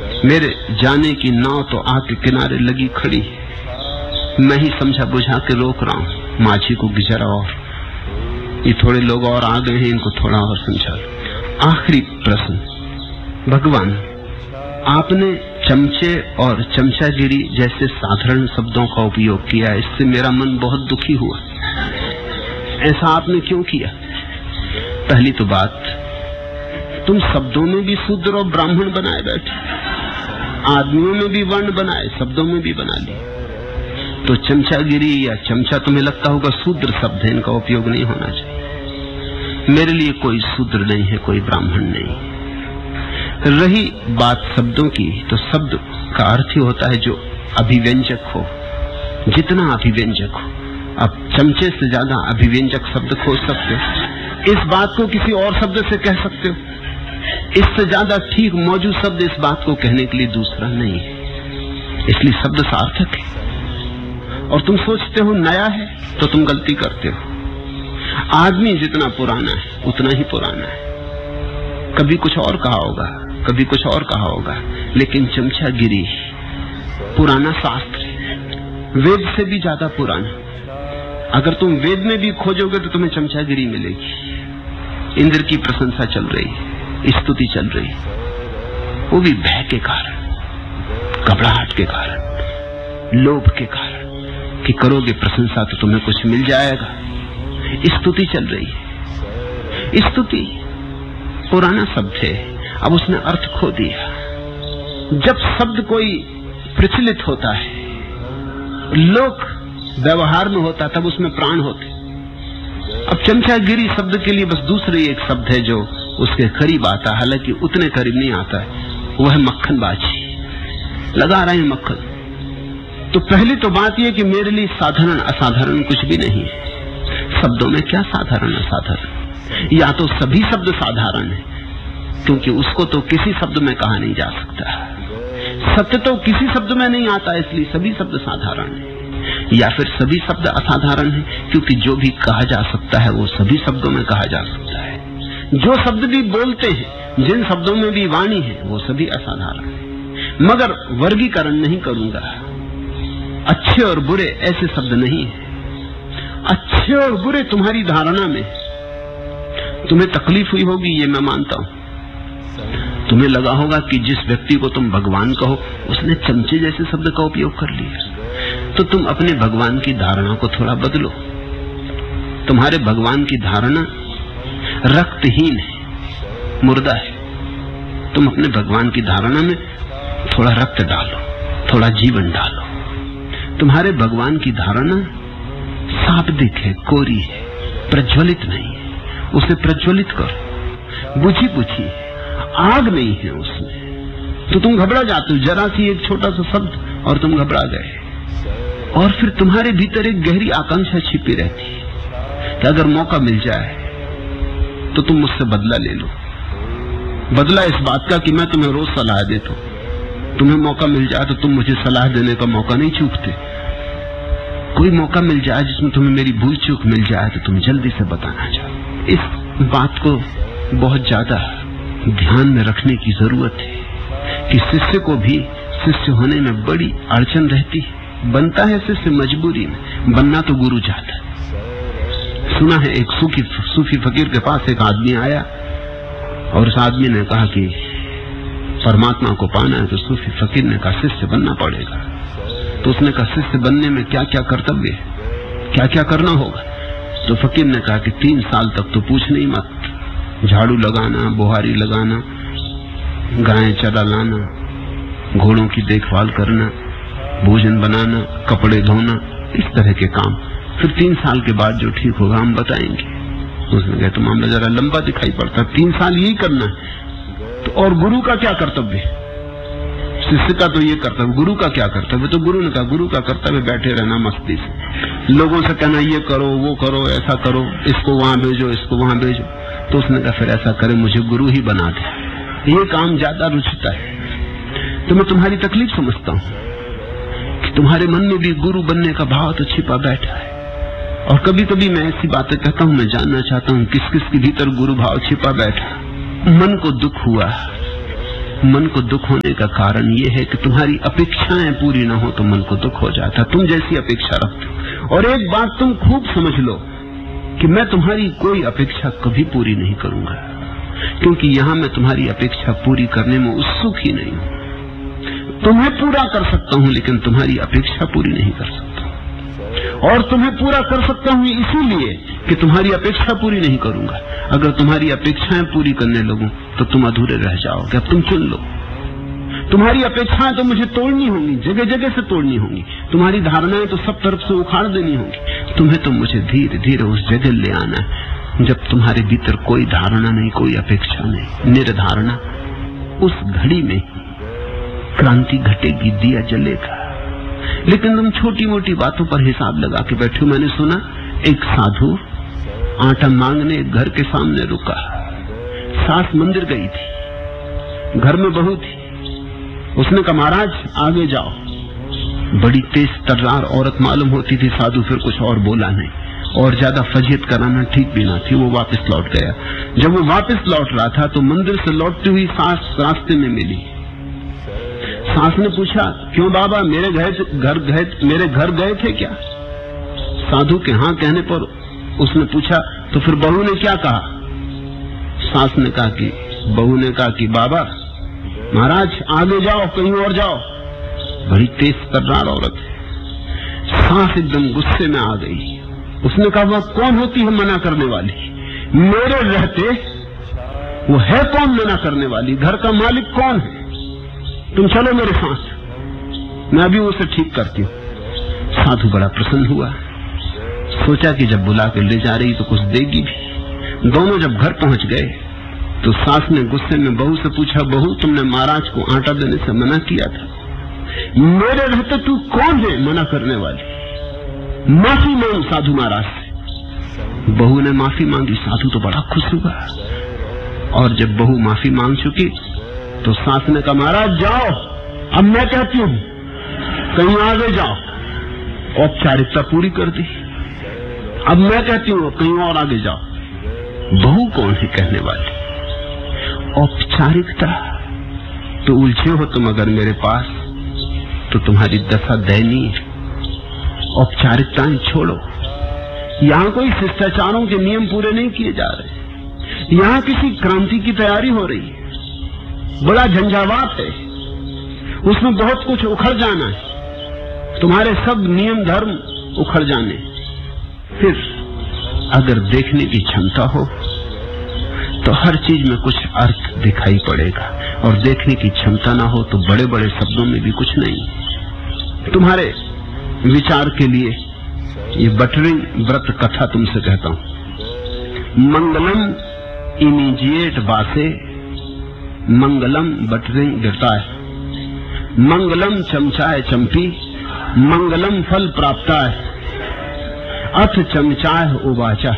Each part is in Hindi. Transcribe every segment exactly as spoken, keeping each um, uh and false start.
मेरे जाने की नाव तो आके किनारे लगी खड़ी है, मैं ही समझा बुझा के रोक रहा हूं माझी को कि जरा और ये थोड़े लोग और आ गए हैं, इनको थोड़ा और समझा लो। आखिरी प्रश्न, भगवान आपने चमचे और चमचागिरी जैसे साधारण शब्दों का उपयोग किया, इससे मेरा मन बहुत दुखी हुआ। ऐसा आपने क्यों किया? पहली तो बात, तुम शब्दों में भी शूद्र और ब्राह्मण बनाए बैठे, आदमियों में भी वर्ण बनाए, शब्दों में भी बना लिए। तो चमचागिरी या चमचा तुम्हें लगता होगा शूद्र शब्द है, इनका उपयोग नहीं होना चाहिए। मेरे लिए कोई शूद्र नहीं है, कोई ब्राह्मण नहीं। रही बात शब्दों की, तो शब्द का अर्थ ही होता है जो अभिव्यंजक हो, जितना अभिव्यंजक हो। अब चमचे से ज्यादा अभिव्यंजक शब्द खोज सकते हो, इस बात को किसी और शब्द से कह सकते हो, इससे ज्यादा ठीक मौजूद शब्द इस बात को कहने के लिए दूसरा नहीं है। इसलिए शब्द सार्थक है। और तुम सोचते हो नया है तो तुम गलती करते हो। आदमी जितना पुराना है उतना ही पुराना है। कभी कुछ और कहा होगा, कभी कुछ और कहा होगा, लेकिन चमचागिरी पुराना शास्त्र है, वेद से भी ज्यादा पुराना। अगर तुम वेद में भी खोजोगे तो तुम्हें चमचागिरी मिलेगी। इंद्र की प्रशंसा चल रही है, स्तुति चल रही है, वो भी भय के कारण, घबराहट के कारण, लोभ के कारण कि करोगे प्रशंसा तो तुम्हें कुछ मिल जाएगा। स्तुति चल रही है। स्तुति पुराना शब्द है, अब उसने अर्थ खो दिया। जब शब्द कोई प्रचलित होता है, लोक व्यवहार में होता, तब उसमें प्राण होते। अब चमचागिरी शब्द के लिए बस दूसरे एक शब्द है जो उसके करीब आता, हालांकि उतने करीब नहीं आता है, वो है मक्खनबाजी। लगा रहे हैं मक्खन। तो पहली तो बात यह कि मेरे लिए साधारण असाधारण कुछ भी नहीं है। शब्दों में क्या साधारण असाधारण? या तो सभी शब्द साधारण है, क्योंकि उसको तो किसी शब्द में कहा नहीं जा सकता। सत्य तो किसी शब्द में नहीं आता, इसलिए सभी शब्द साधारण है। या फिर सभी शब्द असाधारण है, क्योंकि जो भी कहा जा सकता है वो सभी शब्दों में कहा जा सकता है। जो शब्द भी बोलते हैं, जिन शब्दों में भी वाणी है, वो सभी असाधारण है। मगर वर्गीकरण नहीं करूंगा। अच्छे और बुरे ऐसे शब्द नहीं है। अच्छे और बुरे तुम्हारी धारणा में, तुम्हें तकलीफ हुई होगी, ये मैं मानता हूं। तुम्हें लगा होगा कि जिस व्यक्ति को तुम भगवान कहो उसने चमचे जैसे शब्द का उपयोग कर लिया, तो तुम अपने भगवान की धारणा को थोड़ा बदलो। तुम्हारे भगवान की धारणा रक्तहीन है, मुर्दा है। तुम अपने भगवान की धारणा में थोड़ा रक्त डालो, थोड़ा जीवन डालो। तुम्हारे भगवान की धारणा शाब्दिक है, कोरी है, प्रज्वलित नहीं है। उसे प्रज्वलित करो, बुझी बुझी आग नहीं है उसमें। तो तुम घबरा जाते हो, जरा सी एक छोटा सा शब्द और तुम घबरा गए। और फिर तुम्हारे भीतर एक गहरी आकांक्षा छिपी रहती है कि अगर मौका मिल जाए तो तुम मुझसे बदला ले लो। बदला इस बात का कि मैं तुम्हें रोज सलाह देता हूं। तुम्हें मौका मिल जाए तो तुम मुझे सलाह देने का मौका नहीं चूकते। कोई मौका मिल जाए जिसमें तुम्हें मेरी भूल चूक मिल जाए तो तुम जल्दी से बताना चाहो। इस बात को बहुत ज्यादा ध्यान में रखने की जरूरत है कि शिष्य को भी शिष्य होने में बड़ी अड़चन रहती है। बनता है शिष्य मजबूरी में, बनना तो गुरु चाहता है। सुना है एक सूफी सूफी फकीर के पास एक आदमी आया और उस आदमी ने कहा कि परमात्मा को पाना है, तो सूफी फकीर ने कहा शिष्य बनना पड़ेगा। तो उसने कहा शिष्य बनने में क्या क्या कर्तव्य है, क्या क्या करना होगा? तो फकीर ने कहा कि तीन साल तक तो पूछना ही मत। झाड़ू लगाना, बुहारी लगाना, गायें चरा लाना, घोड़ों की देखभाल करना, भोजन बनाना, कपड़े धोना, इस तरह के काम। फिर तीन साल के बाद जो ठीक होगा हम बताएंगे। उसने कहा तो मामला जरा लंबा दिखाई पड़ता, तीन साल यही करना है। तो और गुरु का क्या कर्तव्य? शिष्य का तो ये कर्तव्य, गुरु का क्या कर्तव्य? तो गुरु ने कहा गुरु का कर्तव्य बैठे रहना मस्ती से, लोगों से कहना ये करो वो करो ऐसा करो, इसको वहां भेजो इसको वहां भेजो। तो उसने कहा फिर ऐसा करे मुझे गुरु ही बना दे, ये काम ज्यादा रुचता है। तो मैं तुम्हारी तकलीफ समझता हूं कि तुम्हारे मन में भी गुरु बनने का भाव तो छिपा बैठा है। और कभी कभी मैं ऐसी बातें कहता हूं, मैं जानना चाहता हूं किस किस के भीतर गुरु भाव छिपा बैठा। मन को दुख हुआ मन को दुख होने का कारण ये है कि तुम्हारी अपेक्षाएं पूरी ना हो तो मन को दुख हो जाता। तुम जैसी अपेक्षा रखते हो। और एक बात तुम खूब समझ लो कि मैं तुम्हारी कोई अपेक्षा कभी पूरी नहीं करूंगा, क्योंकि यहां मैं तुम्हारी अपेक्षा पूरी करने में उत्सुक ही नहीं हूं। तुम्हें पूरा कर सकता हूं लेकिन तुम्हारी अपेक्षा पूरी नहीं कर सकता। और तुम्हें पूरा कर सकता हूं इसीलिए कि तुम्हारी अपेक्षा पूरी नहीं करूंगा। अगर तुम्हारी अपेक्षाएं पूरी करने लगूं तो तुम अधूरे रह जाओगे। अब तुम चुन लो। तुम्हारी अपेक्षाएं तो मुझे तोड़नी होंगी, जगह जगह से तोड़नी होंगी। तुम्हारी धारणाएं तो सब तरफ से उखाड़ देनी होंगी। तुम्हें तो मुझे धीरे धीरे उस जगह ले आना है जब तुम्हारे भीतर कोई धारणा नहीं, कोई अपेक्षा नहीं, निर्धारणा। उस घड़ी में क्रांति घटेगी, दिया जलेगा। लेकिन तुम छोटी मोटी बातों पर हिसाब लगा के बैठे हो। मैंने सुना एक साधु आटा मांगने घर के सामने रुका। सास मंदिर गई थी, घर में बहू थी। उसने कहा महाराज आगे जाओ। बड़ी तेज तर्रार औरत मालूम होती थी। साधु फिर कुछ और बोला नहीं, और ज्यादा फजीयत कराना ठीक भी ना थी। वो वापस लौट गया। जब वो वापस लौट रहा था तो मंदिर से लौटती हुई सास रास्ते में मिली। सास ने पूछा क्यों बाबा, मेरे घर गए मेरे घर गए थे क्या? साधु के हाँ कहने पर उसने पूछा तो फिर बहू ने क्या कहा? सास ने कहा कि बहू ने कहा कि बाबा महाराज आगे जाओ, कहीं और जाओ। बड़ी तेज तर्रार औरत है। सास एकदम गुस्से में आ गई। उसने कहा वह कौन होती है मना करने वाली? मेरे रहते वो है कौन मना करने वाली? घर का मालिक कौन है? तुम चलो मेरे साथ, मैं अभी उसे ठीक करती हूँ। साधु बड़ा प्रसन्न हुआ। सोचा कि जब बुला के ले जा रही तो कुछ देगी भी। दोनों जब घर पहुंच गए तो सास ने गुस्से में बहू से पूछा, बहू तुमने महाराज को आटा देने से मना किया था, मेरे रहते तू कौन है मना करने वाली? माफी मांग साधु महाराज से। बहू ने माफी मांगी। साधु तो बड़ा खुश हुआ। और जब बहू माफी मांग चुकी तो सास ने कहा महाराज जाओ, अब मैं कहती हूं कहीं आगे जाओ। औपचारिकता पूरी कर दी। अब मैं कहती हूं कहीं और आगे जाओ। बहू कौन है कहने वाली? औपचारिकता। तो उलझे हो तुम अगर मेरे पास तो तुम्हारी दशा दयनीय है। औपचारिकताएं छोड़ो। यहां कोई शिष्टाचारों के नियम पूरे नहीं किए जा रहे। यहां किसी क्रांति की तैयारी हो रही है। बड़ा झंझावात है, उसमें बहुत कुछ उखड़ जाना है। तुम्हारे सब नियम धर्म उखड़ जाने। फिर अगर देखने की क्षमता हो तो हर चीज में कुछ अर्थ दिखाई पड़ेगा, और देखने की क्षमता ना हो तो बड़े बड़े शब्दों में भी कुछ नहीं। तुम्हारे विचार के लिए ये बटरिंग व्रत कथा तुमसे कहता हूं। मंगलम इमीजिएट बासे, मंगलम बटरिंग गिरता है, मंगलम चमचाए चंपी, मंगलम फल प्राप्ताय, अथ चमचाए उवाचा।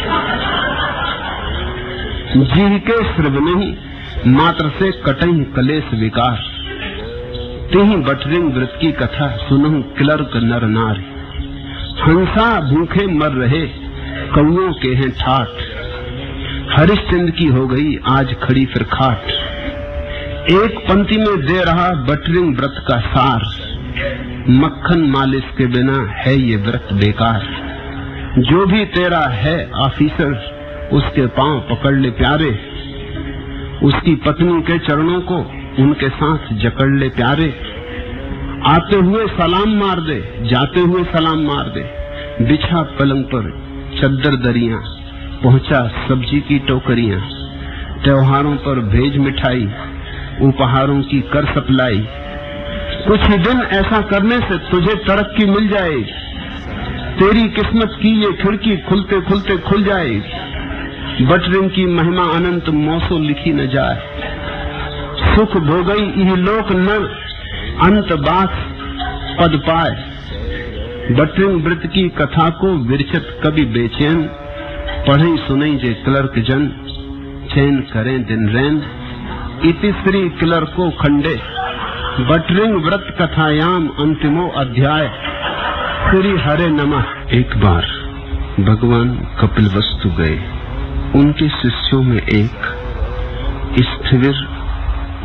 जीह के श्रवणहि मात्र से कटहि कलेश विकार, तिहि बटरिंग व्रत की कथा सुनहु क्लर्क नर नारी। हंसा भूखे मर रहे कौओं के हैं ठाठ, हरिश्चंद्र की हो गई आज खड़ी फिर खाट। एक पंक्ति में दे रहा बटरिंग व्रत का सार, मक्खन मालिश के बिना है ये व्रत बेकार। जो भी तेरा है ऑफिसर उसके पांव पकड़ ले प्यारे, उसकी पत्नी के चरणों को उनके साथ जकड़ ले प्यारे। आते हुए सलाम मार दे, जाते हुए सलाम मार दे। बिछा पलंग पर चद्दर दरियां, पहुंचा सब्जी की टोकरियां। त्योहारों पर भेज मिठाई, उपहारों की कर सप्लाई। कुछ ही दिन ऐसा करने से तुझे तरक्की मिल जाएगी। तेरी किस्मत की ये खिड़की खुलते खुलते खुल जाएगी। बटरिंग की महिमा अनंत मौसों लिखी न जाए। सुख भोगई यह लोक नर अंत बास पद पाए। बटरिंग व्रत की कथा को विरचत कभी बेचैन, पढ़े सुनई जे क्लर्क जन, चैन करें दिन रैन। इति श्री क्लर्को खंडे बटरिंग व्रत कथायाम अंतिमो अध्याय। श्री हरे नमः। एक बार भगवान कपिलवस्तु गए। उनके शिष्यों में एक स्थिविर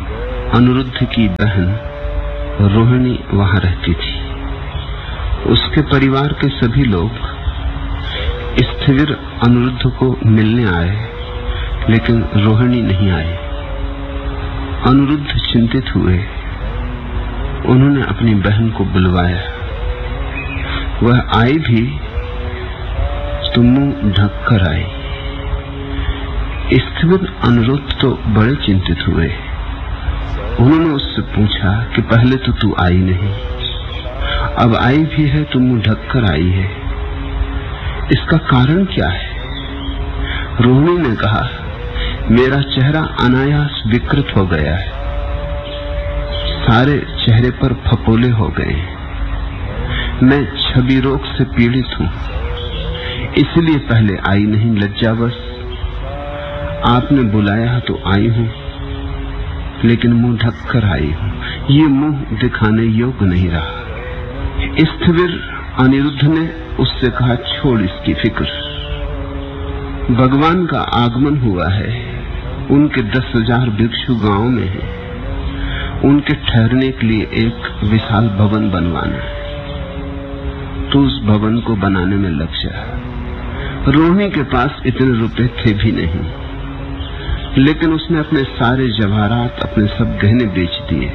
अनिरुद्ध की बहन रोहिणी वहां रहती थी। उसके परिवार के सभी लोग स्थविर अनिरुद्ध को मिलने आए, लेकिन रोहिणी नहीं आई। अनिरुद्ध चिंतित हुए। उन्होंने अपनी बहन को बुलवाया। वह आई भी तो मुंह ढक कर आई। स्थविर अनिरुद्ध तो बड़े चिंतित हुए। उन्होंने उससे पूछा कि पहले तो तू आई नहीं, अब आई भी है तो मुंह ढक कर आई है, इसका कारण क्या है? रोहिणी ने कहा, मेरा चेहरा अनायास विकृत हो गया है, सारे चेहरे पर फपोले हो गए, मैं छवि रोग से पीड़ित हूं, इसलिए पहले आई नहीं। लज्जावश आपने बुलाया तो आई हूं, लेकिन मुंह ढक कर आई हूं। ये मुंह दिखाने योग्य नहीं रहा। स्थविर अनिरुद्ध ने उससे कहा, छोड़ इसकी फिक्र, भगवान का आगमन हुआ है, उनके दस हजार भिक्षु गांव में हैं, उनके ठहरने के लिए एक विशाल भवन बनवाना है, तो उस भवन को बनाने में लग जा। रोहिणी के पास इतने रुपए थे भी नहीं, लेकिन उसने अपने सारे जवाहरात, अपने सब गहने बेच दिए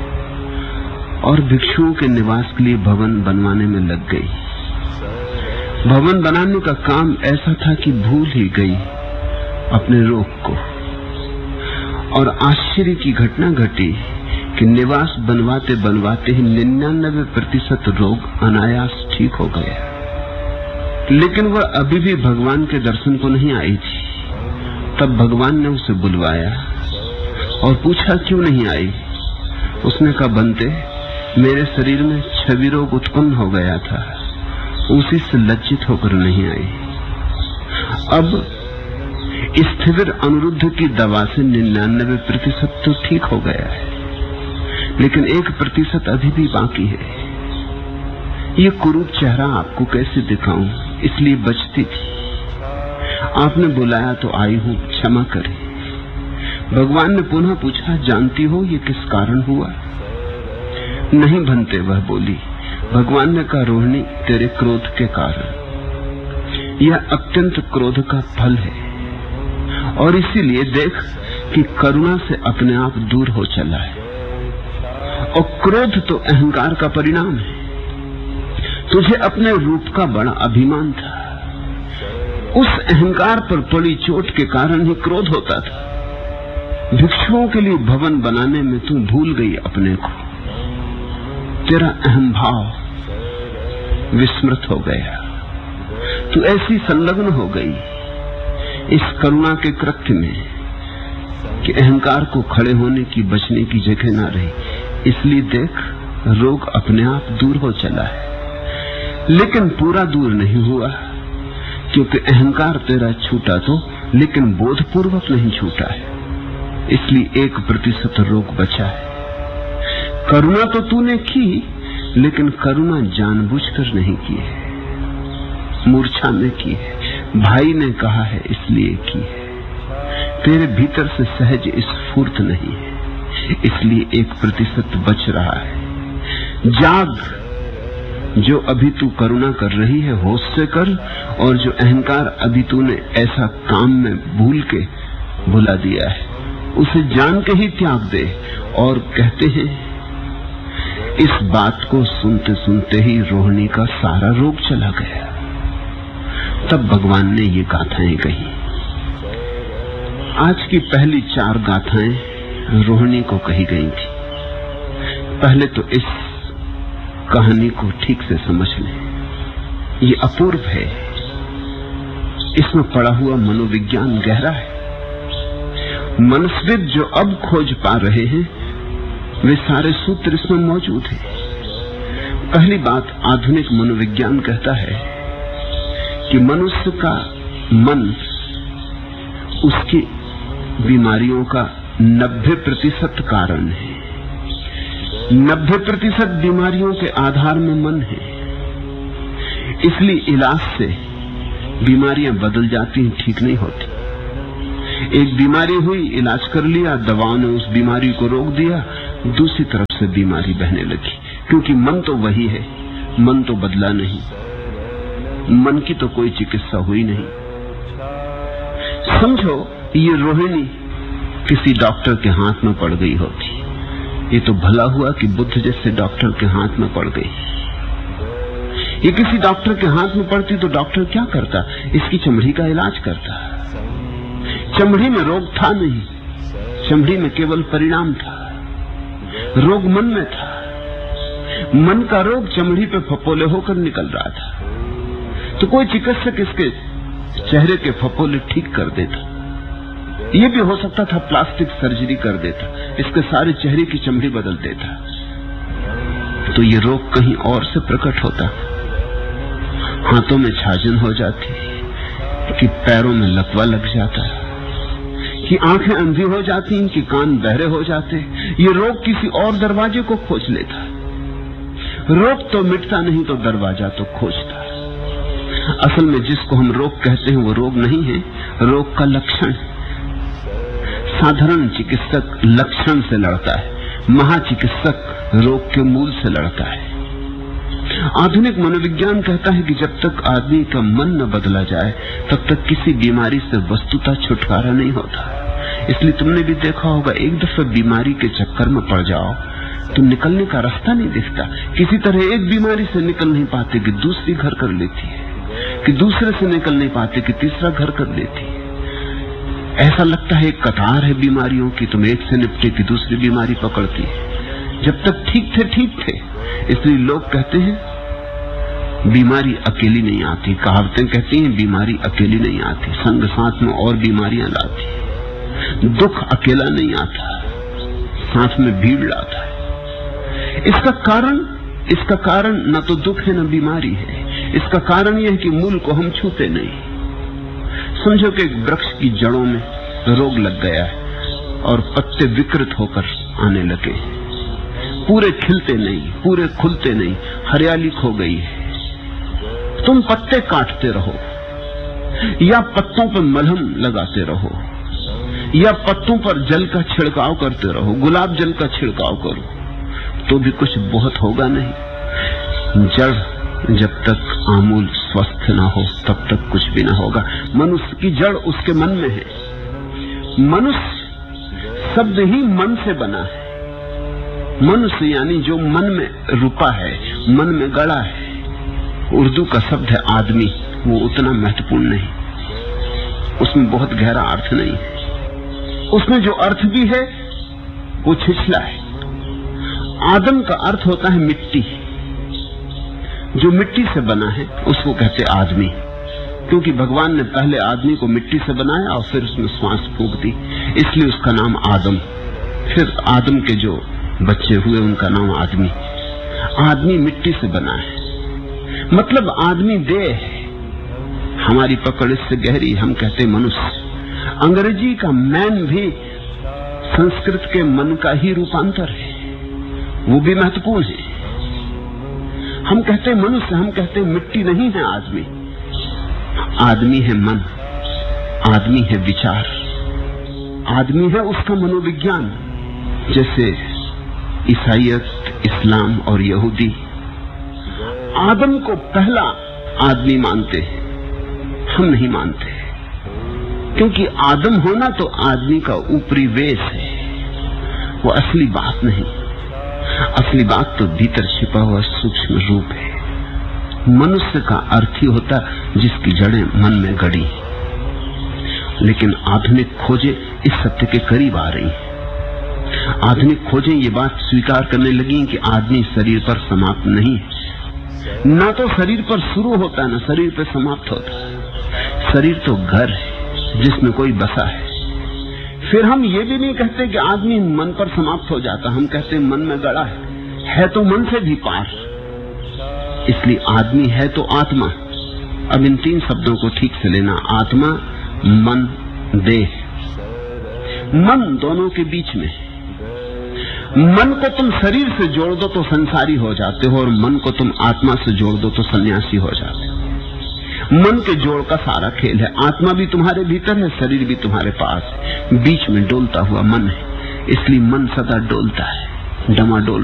और भिक्षुओं के निवास के लिए भवन बनवाने में लग गई। भवन बनाने का काम ऐसा था कि भूल ही गई अपने रोग को, और आश्चर्य की घटना घटी कि निवास बनवाते बनवाते ही निन्यानवे प्रतिशत रोग अनायास ठीक हो गया। लेकिन वह अभी भी भगवान के दर्शन को नहीं आई थी। तब भगवान ने उसे बुलवाया और पूछा, क्यों नहीं आई? उसने कहा, बनते, मेरे शरीर में छवि रोग उत्पन्न हो गया था, उसी से लज्जित होकर नहीं आई। अब स्थविर अनिरुद्ध की दवा से निन्यानवे प्रतिशत तो ठीक हो गया है, लेकिन एक प्रतिशत अभी भी बाकी है। ये कुरूप चेहरा आपको कैसे दिखाऊं, इसलिए बचती थी। आपने बुलाया तो आई हूं, क्षमा करें। भगवान ने पुनः पूछा, जानती हो ये किस कारण हुआ? नहीं बनते, वह बोली। भगवान ने कहा, रोहिणी, तेरे क्रोध के कारण। यह अत्यंत क्रोध का फल है, और इसीलिए देख कि करुणा से अपने आप दूर हो चला है। और क्रोध तो अहंकार का परिणाम है। तुझे अपने रूप का बड़ा अभिमान था, उस अहंकार पर पड़ी चोट के कारण ही क्रोध होता था। भिक्षुओं के लिए भवन बनाने में तू भूल गई अपने को, तेरा अहम भाव विस्मृत हो गया, तू ऐसी संलग्न हो गई इस करुणा के कृत्य में कि अहंकार को खड़े होने की, बचने की जगह ना रही। इसलिए देख, रोग अपने आप दूर हो चला है, लेकिन पूरा दूर नहीं हुआ, क्योंकि अहंकार तेरा छूटा तो, लेकिन बोधपूर्वक नहीं छूटा है, इसलिए एक प्रतिशत रोग बचा है। करुणा तो तूने की, लेकिन करुणा जानबूझकर नहीं की है, मूर्छा में की है, भाई ने कहा है इसलिए की है। तेरे भीतर से सहज स्फूर्त नहीं है, इसलिए एक प्रतिशत बच रहा है। जाग, जो अभी तू करुणा कर रही है होश से कर, और जो अहंकार अभी तूने ऐसा काम में भूल के भुला दिया है, उसे जान के ही त्याग दे। और कहते हैं, इस बात को सुनते सुनते ही रोहिणी का सारा रोग चला गया। तब भगवान ने ये गाथाएं कही। आज की पहली चार गाथाएं रोहिणी को कही गई थी। पहले तो इस कहानी को ठीक से समझ लें, ये अपूर्व है, इसमें पड़ा हुआ मनोविज्ञान गहरा है। मनस्विद जो अब खोज पा रहे हैं, वे सारे सूत्र इसमें मौजूद हैं। पहली बात, आधुनिक मनोविज्ञान कहता है कि मनुष्य का मन उसकी बीमारियों का नब्बे प्रतिशत कारण है। नब्बे प्रतिशत बीमारियों के आधार में मन है, इसलिए इलाज से बीमारियां बदल जाती हैं, ठीक नहीं होती। एक बीमारी हुई, इलाज कर लिया, दवाओं ने उस बीमारी को रोक दिया, दूसरी तरफ से बीमारी बहने लगी, क्योंकि मन तो वही है, मन तो बदला नहीं, मन की तो कोई चिकित्सा हुई नहीं। समझो ये रोहिणी किसी डॉक्टर के हाथ में पड़ गई होती, ये तो भला हुआ कि बुद्ध जैसे डॉक्टर के हाथ में पड़ गई। ये किसी डॉक्टर के हाथ में पड़ती तो डॉक्टर क्या करता? इसकी चमड़ी का इलाज करता। चमड़ी में रोग था नहीं, चमड़ी में केवल परिणाम था। रोग मन में था, मन का रोग चमड़ी पे फपोले होकर निकल रहा था। तो कोई चिकित्सक इसके चेहरे के फपोले ठीक कर देता। ये भी हो सकता था प्लास्टिक सर्जरी कर देता, इसके सारे चेहरे की चमड़ी बदल देता, तो ये रोग कहीं और से प्रकट होता। हाथों में छाजन हो जाती, कि पैरों में लकवा लग जाता, कि आंखें अंधी हो जाती, कि कान बहरे हो जाते। ये रोग किसी और दरवाजे को खोज लेता। रोग तो मिटता नहीं तो दरवाजा तो खोजता। असल में जिसको हम रोग कहते हैं वो रोग नहीं है, रोग का लक्षण। साधारण चिकित्सक लक्षण से लड़ता है, महाचिकित्सक रोग के मूल से लड़ता है। आधुनिक मनोविज्ञान कहता है कि जब तक आदमी का मन न बदला जाए तब तक किसी बीमारी से वस्तुतः छुटकारा नहीं होता। इसलिए तुमने भी देखा होगा, एक दफे बीमारी के चक्कर में पड़ जाओ तो निकलने का रास्ता नहीं दिखता। किसी तरह एक बीमारी से निकल नहीं पाते कि दूसरी घर कर लेती है, कि दूसरे से निकल नहीं पाते कि तीसरा घर कर लेती है। ऐसा लगता है एक कतार है बीमारियों की, तुम एक से निपटे कि दूसरी बीमारी पकड़ती है। जब तक ठीक थे ठीक थे। इसलिए लोग कहते हैं बीमारी अकेली नहीं आती, कहावतें कहती हैं बीमारी अकेली नहीं आती, संग साथ में और बीमारियां लाती। दुख अकेला नहीं आता, साथ में भीड़ लाता है। इसका कारण इसका कारण न तो दुख है न बीमारी है। इसका कारण यह है कि मूल को हम छूते नहीं। समझो कि एक वृक्ष की जड़ों में रोग लग गया है और पत्ते विकृत होकर आने लगे, पूरे खिलते नहीं, पूरे खुलते नहीं, हरियाली खो गई है। तुम पत्ते काटते रहो या पत्तों पर मलहम लगाते रहो या पत्तों पर जल का छिड़काव करते रहो, गुलाब जल का छिड़काव करो, तो भी कुछ बहुत होगा नहीं। जड़ जब तक आमूल स्वस्थ ना हो तब तक कुछ भी ना होगा। मनुष्य की जड़ उसके मन में है। मनुष्य शब्द ही मन से बना है। मनुष्य यानी जो मन में रुपा है, मन में गड़ा है। उर्दू का शब्द है आदमी, वो उतना महत्वपूर्ण नहीं, उसमें बहुत गहरा अर्थ नहीं है। उसमें जो अर्थ भी है वो छिछला है। आदम का अर्थ होता है मिट्टी, जो मिट्टी से बना है उसको कहते आदमी, क्योंकि भगवान ने पहले आदमी को मिट्टी से बनाया और फिर उसमें श्वास फूंक दी, इसलिए उसका नाम आदम। फिर आदम के जो बच्चे हुए उनका नाम आदमी। आदमी मिट्टी से बना है, मतलब आदमी देह है। हमारी पकड़ इससे गहरी, हम कहते मनुष्य। अंग्रेजी का मैन भी संस्कृत के मन का ही रूपांतर है, वो भी महत्वपूर्ण है। हम कहते मनुष्य, हम कहते मिट्टी नहीं है आदमी। आदमी है मन, आदमी है विचार, आदमी है उसका मनोविज्ञान। जैसे ईसाईयत, इस्लाम और यहूदी आदम को पहला आदमी मानते हैं, हम नहीं मानते, क्योंकि आदम होना तो आदमी का ऊपरी वेश है, वो असली बात नहीं। असली बात तो भीतर छिपा हुआ सूक्ष्म रूप है। मनुष्य का अर्थ ही होता जिसकी जड़ें मन में गड़ी। लेकिन आधुनिक खोजें इस सत्य के करीब आ रही हैं। आधुनिक खोजें ये बात स्वीकार करने लगी कि आदमी शरीर पर समाप्त नहीं है। ना तो शरीर पर शुरू होता ना शरीर पर समाप्त होता। शरीर तो घर है जिसमें कोई बसा है। फिर हम ये भी नहीं कहते कि आदमी मन पर समाप्त हो जाता, हम कहते मन में गड़ा है, है तो मन से भी पार। इसलिए आदमी है तो आत्मा। अब इन तीन शब्दों को ठीक से लेना, आत्मा, मन, देह। मन दोनों के बीच में है। मन को तुम शरीर से जोड़ दो तो संसारी हो जाते हो और मन को तुम आत्मा से जोड़ दो तो सन्यासी हो जाते हो। मन के जोड़ का सारा खेल है। आत्मा भी तुम्हारे भीतर है, शरीर भी तुम्हारे पास है, बीच में डोलता हुआ मन है, इसलिए मन सदा डोलता है, डमाडोल